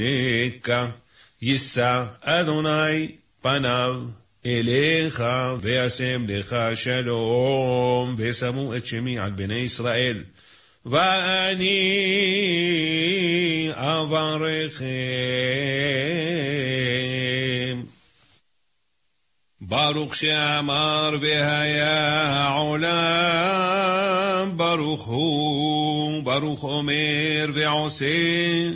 יישא אדוני פניו אליך וישם לך שלום, ושמו את שמי על בני ישראל, ואני אברכם. ברוך שאמר והיה העולם, ברוך הוא, ברוך אומר ועושה